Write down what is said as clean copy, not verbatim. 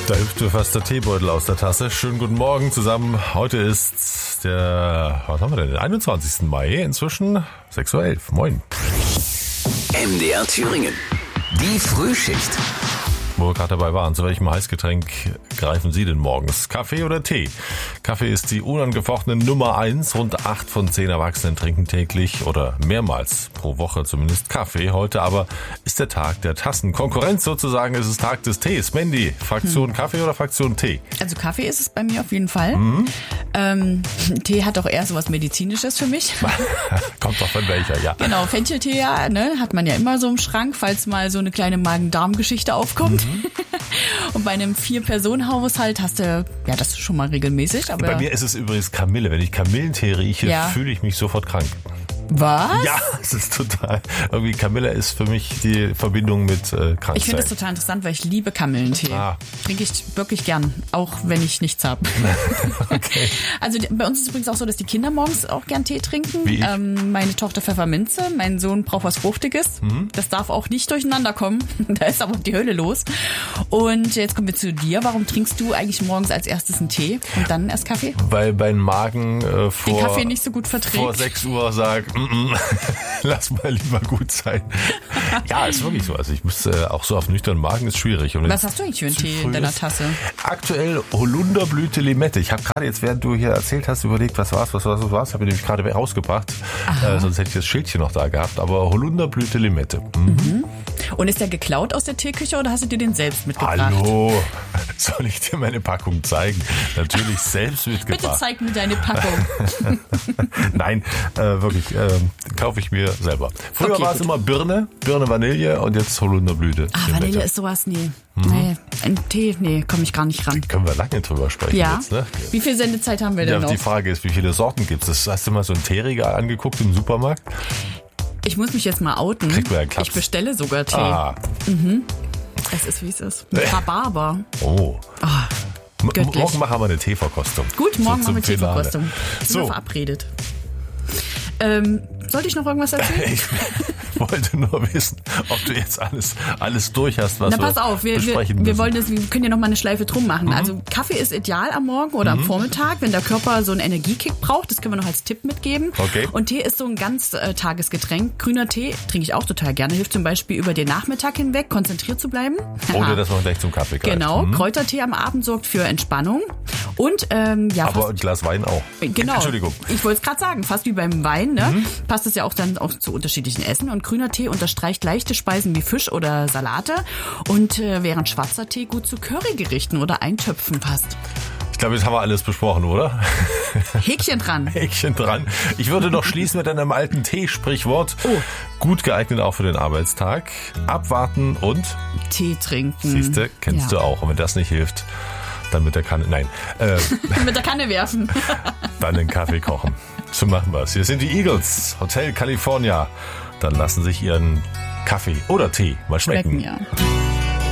Da hüpft mir fast der Teebeutel aus der Tasse. Schönen guten Morgen zusammen. Heute ist der, was haben wir denn, den 21. Mai, inzwischen 6.11 Uhr. Moin. MDR Thüringen. Die Frühschicht. Wo wir gerade dabei waren, zu welchem Heißgetränk greifen Sie denn morgens? Kaffee oder Tee? Kaffee ist die unangefochtene Nummer 1. Rund 8 von 10 Erwachsenen trinken täglich oder mehrmals pro Woche zumindest Kaffee. Heute aber ist der Tag der Tassen. Konkurrenz sozusagen, ist es Tag des Tees. Mandy, Fraktion Kaffee oder Fraktion Tee? Also Kaffee ist es bei mir auf jeden Fall. Tee hat auch eher so was Medizinisches für mich. Kommt doch von welcher, ja. Genau, Fencheltee hat man ja immer so im Schrank, falls mal so eine kleine Magen-Darm-Geschichte aufkommt. Und bei einem 4-Personen-Haushalt hast du ja das schon mal regelmäßig. Aber bei mir ist es übrigens Kamille. Wenn ich Kamillentee rieche, fühle ich mich sofort krank. Was? Ja, es ist total. Irgendwie Kamille ist für mich die Verbindung mit Krankheit. Ich finde das total interessant, weil ich liebe Kamillentee. Trinke ich wirklich gern, auch wenn ich nichts habe. Okay. Also bei uns ist es übrigens auch so, dass die Kinder morgens auch gern Tee trinken. Wie ich? Meine Tochter Pfefferminze, mein Sohn braucht was Fruchtiges. Das darf auch nicht durcheinander kommen. Da ist aber die Hölle los. Und jetzt kommen wir zu dir. Warum trinkst du eigentlich morgens als erstes einen Tee und dann erst Kaffee? Weil mein Magen den Kaffee nicht so gut verträgt. Vor 6 Uhr sagt, lass mal lieber gut sein. Ja, ist wirklich so. Also ich muss auch so auf nüchternen Magen ist schwierig. Und was hast du eigentlich für einen Tee in deiner Tasse? Aktuell Holunderblüte Limette. Ich habe gerade jetzt, während du hier erzählt hast, überlegt, was war's. Habe ich nämlich gerade rausgebracht. Sonst hätte ich das Schildchen noch da gehabt. Aber Holunderblüte Limette. Und ist der geklaut aus der Teeküche oder hast du dir den selbst mitgebracht? Hallo, soll ich dir meine Packung zeigen? Natürlich selbst mitgebracht. Bitte zeig mir deine Packung. Nein, wirklich, kaufe ich mir selber. Früher war es immer Birne, Vanille und jetzt Holunderblüte. Vanille ist sowas, nee. Nee, ein Tee, komme ich gar nicht ran. Können wir lange drüber sprechen jetzt, ne? Wie viel Sendezeit haben wir denn noch? Die Frage ist, wie viele Sorten gibt es? Hast du mal so ein Teeregal angeguckt im Supermarkt? Ich muss mich jetzt mal outen. Kriegt man einen Klaps. Ich bestelle sogar Tee. Es ist, wie es ist. Mit Rhabarber. Morgen machen wir eine Teeverkostung. Gut, morgen machen wir Teeverkostung. Sind wir verabredet. Sollte ich noch irgendwas erzählen? Ich wollte nur wissen, ob du jetzt alles durch hast, was pass auf, wir können ja noch mal eine Schleife drum machen. Also Kaffee ist ideal am Morgen oder am Vormittag, wenn der Körper so einen Energiekick braucht. Das können wir noch als Tipp mitgeben. Okay. Und Tee ist so ein ganz Tagesgetränk. Grüner Tee trinke ich auch total gerne. Hilft zum Beispiel über den Nachmittag hinweg, konzentriert zu bleiben. Ohne dass man gleich zum Kaffee greift. Genau. Kräutertee am Abend sorgt für Entspannung. Und aber ein Glas Wein auch. Genau. Entschuldigung. Ich wollte es gerade sagen, fast wie beim Wein, ne? Passt es ja auch dann auch zu unterschiedlichen Essen. Und grüner Tee unterstreicht leichte Speisen wie Fisch oder Salate. Und während schwarzer Tee gut zu Currygerichten oder Eintöpfen passt. Ich glaube, jetzt haben wir alles besprochen, oder? Häkchen dran. Häkchen dran. Ich würde noch schließen mit einem alten Teesprichwort. Gut geeignet auch für den Arbeitstag. Abwarten und Tee trinken. Siehste, kennst du auch. Und wenn das nicht hilft, dann mit der Kanne, mit der Kanne werfen. Dann den Kaffee kochen. So machen wir es. Hier sind die Eagles, Hotel California. Dann lassen sich ihren Kaffee oder Tee mal schmecken. Ja.